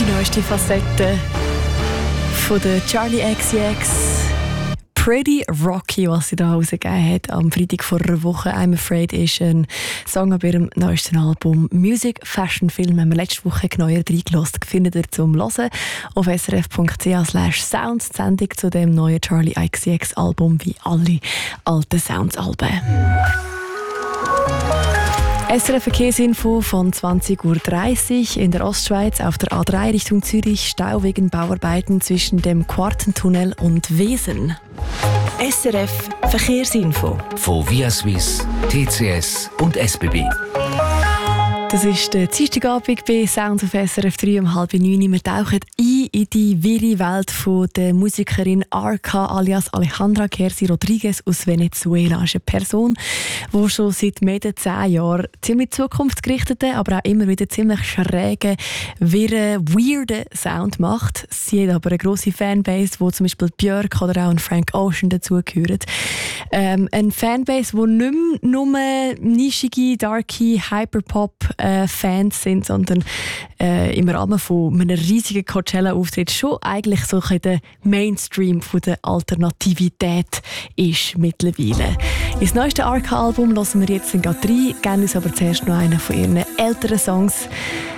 Die neueste Facette von der Charli XCX. Pretty Rocky, was sie da rausgegeben hat am Freitag vor einer Woche. I'm Afraid ist ein Song auf ihrem neuesten Album Music Fashion Film. Haben wir letzte Woche genauer reingelassen. Findet ihr zum Hören auf srf.ch/sounds. Die Sendung zu dem neuen Charli XCX Album wie alle alten Sounds-Alben. SRF Verkehrsinfo von 20.30 Uhr in der Ostschweiz auf der A3 Richtung Zürich. Stau wegen Bauarbeiten zwischen dem Quartentunnel und Wesen. SRF Verkehrsinfo von Viaswiss, TCS und SBB. Das ist der Dienstagabend bei Sounds auf SRF 3 um 8:30. Wir tauchen ein in die wirre Welt von der Musikerin Arca alias Alejandra Kersi Rodriguez aus Venezuela. Das ist eine Person, die schon seit mehr als 10 Jahren ziemlich zukunftsgerichteten, aber auch immer wieder ziemlich schrägen, wirren, weirden Sound macht. Sie hat aber eine grosse Fanbase, wo zum Beispiel Björk oder auch ein Frank Ocean dazugehören. Eine Fanbase, die nicht mehr nur nischige, darky, Hyperpop Fans sind, sondern im Rahmen von einem riesigen Coachella-Auftritt schon eigentlich so der Mainstream von der Alternativität ist mittlerweile. Ins neueste Arca-Album hören wir jetzt gerade rein, geben uns aber zuerst noch einen von ihren älteren Songs.